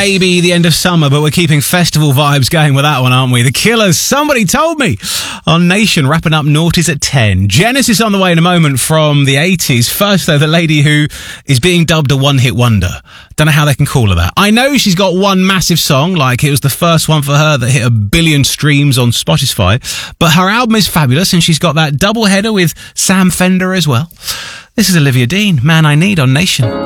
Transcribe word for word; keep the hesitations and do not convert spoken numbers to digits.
maybe the end of summer, but we're keeping festival vibes going with that one, aren't we? The Killers, Somebody Told Me, on Nation, wrapping up noughties at ten. Genesis on the way in a moment from the eighties. First, though, the lady who is being dubbed a one-hit wonder. Don't know how they can call her that. I know she's got one massive song, like it was the first one for her that hit a billion streams on Spotify, but her album is fabulous, and she's got that double header with Sam Fender as well. This is Olivia Dean, Man I Need, on Nation.